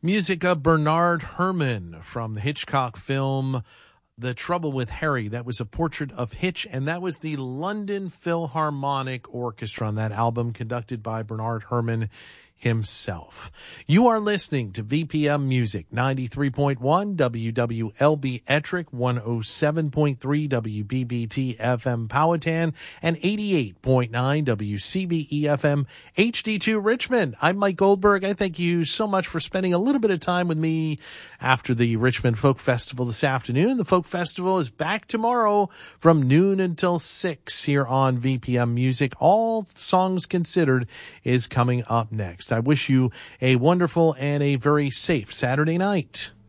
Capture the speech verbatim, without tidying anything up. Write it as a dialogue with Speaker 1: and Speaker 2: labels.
Speaker 1: Music of Bernard Herrmann from the Hitchcock film The Trouble with Harry. That was a portrait of Hitch, and that was the London Philharmonic Orchestra on that album, conducted by Bernard Herrmann himself. You are listening to V P M Music, ninety-three point one W W L B Ettrick, one oh seven point three W B B T F M Powhatan, and eighty-eight point nine W C B E F M H D two Richmond. I'm Mike Goldberg. I thank you so much for spending a little bit of time with me after the Richmond Folk Festival this afternoon. The Folk Festival is back tomorrow from noon until six here on V P M Music. All Songs Considered is coming up next. I wish you a wonderful and a very safe Saturday night.